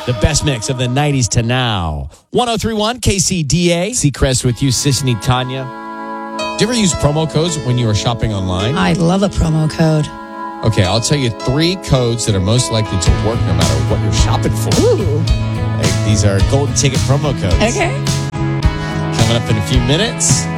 The best mix of the 90s to now. 1031 KCDA. Seacrest with you, Sisney Tanya. Do you ever use promo codes when you are shopping online? I love a promo code. Okay, I'll tell you 3 codes that are most likely to work no matter what you're shopping for. Ooh. These are golden ticket promo codes. Okay. Coming up in a few minutes.